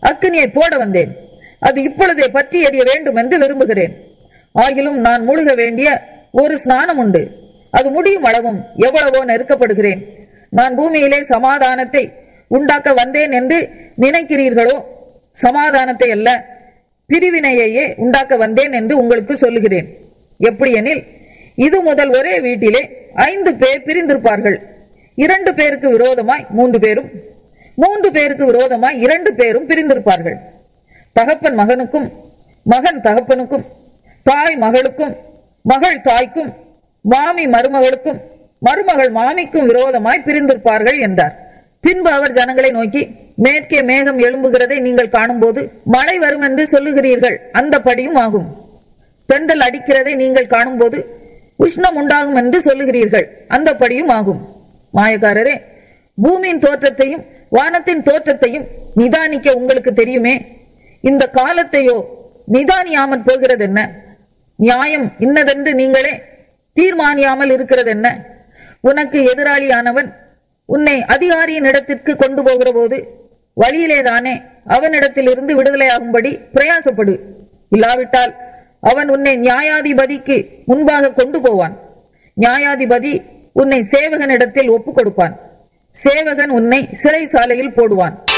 அக்கினியை போட வந்தேன். அது இப்பொழுதே பற்றி எறிய வேண்டும் என்று விரும்புகிறேன். ஆகிலும் நான் முழுக வேண்டிய ஒரு ஸ்நானம் உண்டு. அது முடியும் அளவும் எவ்வளவோ நெருக்கப்படுகிறேன். நான் பூமியிலே சமாதானத்தை உண்டாக்க வந்தேன் என்று நினைக்கிறீர்களோ? சமாதானத்தை அல்ல, பிரிவினையையே உண்டாக்க வந்தேன் என்று உங்களுக்கு சொல்லுகிறேன். எப்படி எனில், இது முதல் ஒரே வீட்டிலே 5 பேர் பிரிந்திருப்பார்கள். 2 பேருக்கு விரோதமாய் 3 பேரும், 3 பேருக்கு விரோதமாய் 2 பேரும் பிரிந்திருப்பார்கள். தகப்பன் மகனுக்கும், மகன் தகப்பனுக்கும், தாய் மகளுக்கும், மகள் தாய்க்கும், மாமி மருமகளுக்கும், மருமகள் மாமிக்கும் விரோதமாய் பிரிந்திருப்பார்கள் என்றார். பின்பு அவர் ஜனங்களை நோக்கி, மேற்கே மேகம் எழும்புகிறதை நீங்கள் காணும்போது மழை வரும் என்று சொல்லுகிறீர்கள், அந்த படியும் ஆகும். பெண்டல் அடிக்கிறதை நீங்கள் காணும்போது உஷ்ணம் உண்டாகும் என்று சொல்லுகிறீர்கள், அந்த படியும் ஆகும். மாயக்காரரே, பூமியின் தோற்றத்தையும் வானத்தின் தோற்றத்தையும் நிதானிக்க உங்களுக்கு தெரியுமே. இந்த காலத்தையோ நிதானியாமல் போகிறது என்ன? நியாயம் இன்னதென்று நீங்களே தீர்மானியாமல் இருக்கிறது என்ன? உனக்கு எதிராளியானவன் உன்னை அதிகாரியின் இடத்திற்கு கொண்டு போகிற போது வழியிலேதானே அவனிடத்தில் இருந்து விடுதலையாகும்படி பிரயாசப்படு. இல்லாவிட்டால் அவன் உன்னை நியாயாதிபதிக்கு முன்பாக கொண்டு போவான். நியாயாதிபதி உன்னை சேவகனிடத்தில் ஒப்புக் கொடுப்பான். சேவகன் உன்னை சிறைச்சாலையில் போடுவான்.